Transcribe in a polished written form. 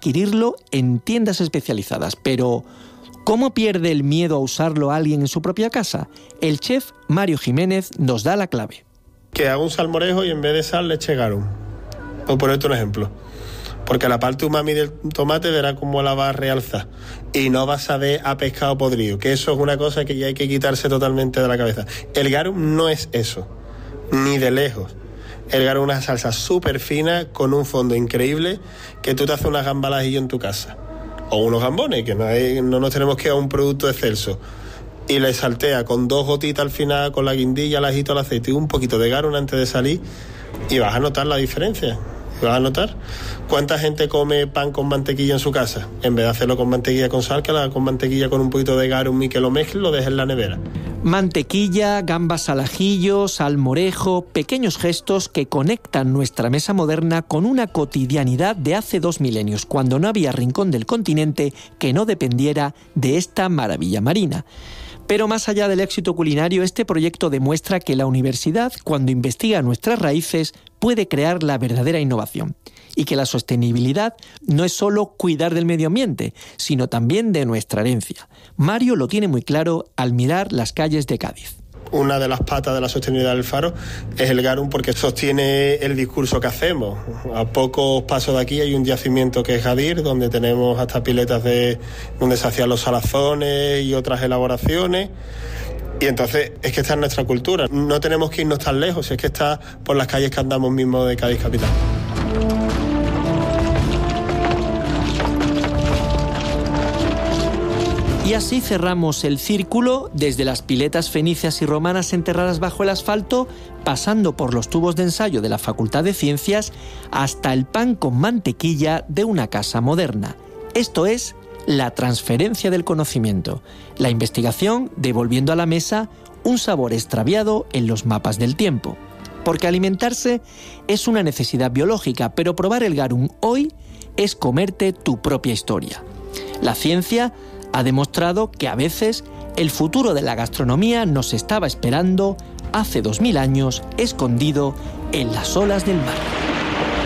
adquirirlo en tiendas especializadas. Pero ¿cómo pierde el miedo a usarlo alguien en su propia casa? El chef Mario Jiménez nos da la clave. Que haga un salmorejo y en vez de sal le eche garum. Por ponerte un ejemplo. Porque la parte umami del tomate verá cómo la va a realzar. Y no va a saber a pescado podrido. Que eso es una cosa que ya hay que quitarse totalmente de la cabeza. El garum no es eso. Ni de lejos. El garum es una salsa súper fina con un fondo increíble que tú te haces unas gambas al ajillo en tu casa. O unos gambones, que no nos tenemos que ir a un producto excelso. Y le saltea con 2 gotitas al final, con la guindilla, el ajito, el aceite y un poquito de garum antes de salir. Y vas a notar la diferencia. ¿Vas a notar? ¿Cuánta gente come pan con mantequilla en su casa? En vez de hacerlo con mantequilla con sal, que lo haga con mantequilla con un poquito de garum y que lo mezcle y lo deje en la nevera. Mantequilla, gambas al ajillo, salmorejo, pequeños gestos que conectan nuestra mesa moderna con una cotidianidad de hace 2 milenios, cuando no había rincón del continente que no dependiera de esta maravilla marina. Pero más allá del éxito culinario, este proyecto demuestra que la universidad, cuando investiga nuestras raíces, puede crear la verdadera innovación. Y que la sostenibilidad no es solo cuidar del medio ambiente, sino también de nuestra herencia. Mario lo tiene muy claro al mirar las calles de Cádiz. Una de las patas de la sostenibilidad del Faro es el garum, porque sostiene el discurso que hacemos. A pocos pasos de aquí hay un yacimiento que es Gadir, donde tenemos hasta piletas donde se hacían los salazones y otras elaboraciones. Y entonces es que está en nuestra cultura. No tenemos que irnos tan lejos, es que está por las calles que andamos mismo de Cádiz capital. Y así cerramos el círculo desde las piletas fenicias y romanas enterradas bajo el asfalto, pasando por los tubos de ensayo de la Facultad de Ciencias, hasta el pan con mantequilla de una casa moderna. Esto es la transferencia del conocimiento, la investigación devolviendo a la mesa un sabor extraviado en los mapas del tiempo. Porque alimentarse es una necesidad biológica, pero probar el garum hoy es comerte tu propia historia. La ciencia ha demostrado que a veces el futuro de la gastronomía nos estaba esperando hace 2000 años, escondido en las olas del mar.